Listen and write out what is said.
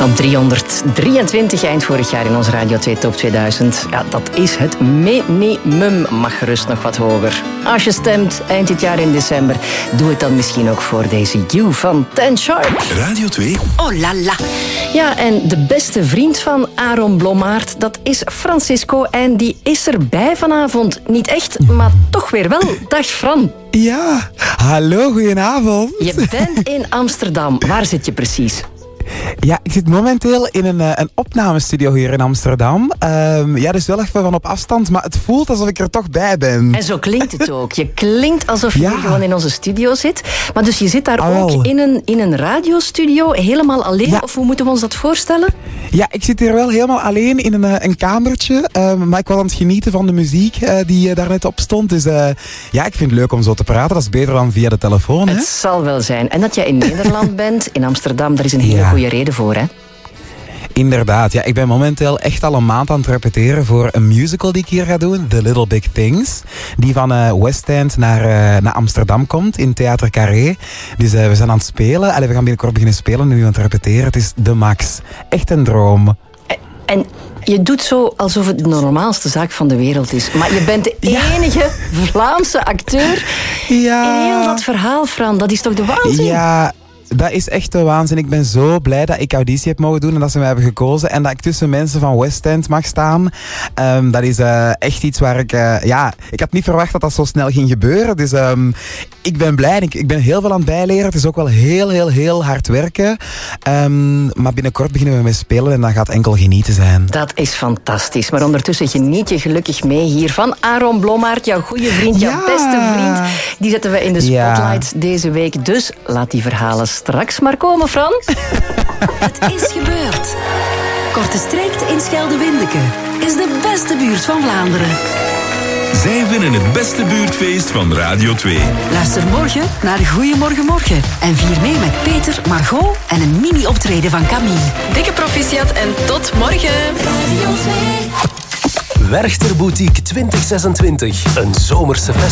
Op 323 eind vorig jaar in onze Radio 2 Top 2000. Ja, dat is het minimum. Mag gerust nog wat hoger. Als je stemt eind dit jaar in december, doe het dan misschien ook voor deze You van Ten Sharp. Radio 2. Oh la la. Ja, en de beste vriend van Aaron Blommaert, dat is Francisco. En die is erbij vanavond. Niet echt, maar toch weer wel. Dag Fran. Ja, hallo, goedenavond. Je bent in Amsterdam. Waar zit je precies? Ja, ik zit momenteel in een opnamestudio hier in Amsterdam. Ja, dus wel even van op afstand, maar het voelt alsof ik er toch bij ben. En zo klinkt het ook. Je klinkt alsof je hier gewoon in onze studio zit. Maar dus je zit daar ook in een radiostudio, helemaal alleen? Ja. Of hoe moeten we ons dat voorstellen? Ja, ik zit hier wel helemaal alleen in een kamertje. Maar ik was aan het genieten van de muziek die daar net op stond. Dus ja, ik vind het leuk om zo te praten. Dat is beter dan via de telefoon. Het zal wel zijn. En dat jij in Nederland bent, in Amsterdam, daar is een hele goede reden voor, hè? Inderdaad, ja. Ik ben momenteel echt al een maand aan het repeteren voor een musical die ik hier ga doen, The Little Big Things. Die van West End naar Amsterdam komt, in Theater Carré. Dus we zijn aan het spelen. We gaan binnenkort beginnen spelen, nu aan het repeteren. Het is de max. Echt een droom. En je doet zo alsof het de normaalste zaak van de wereld is. Maar je bent de enige Vlaamse acteur in heel dat verhaal, Fran. Dat is toch de waanzin? Ja. Dat is echt de waanzin. Ik ben zo blij dat ik auditie heb mogen doen en dat ze mij hebben gekozen. En dat ik tussen mensen van West End mag staan. Dat is echt iets waar ik... ik had niet verwacht dat dat zo snel ging gebeuren. Dus ik ben blij. Ik ben heel veel aan het bijleren. Het is ook wel heel hard werken. Maar binnenkort beginnen we met spelen en dat gaat enkel genieten zijn. Dat is fantastisch. Maar ondertussen geniet je gelukkig mee hier van Aaron Blommaert, jouw goede vriend, jouw beste vriend. Die zetten we in de spotlight deze week. Dus laat die verhalen straks maar komen, Fran. Het is gebeurd. Korte Streekte in Schelde-Windeke is de beste buurt van Vlaanderen. Zij winnen het beste buurtfeest van Radio 2. Luister morgen naar Goeiemorgen Morgen en vier mee met Peter, Margot en een mini-optreden van Camille. Dikke proficiat en tot morgen. Radio 2. Werchter Boutique 2026. Een zomerse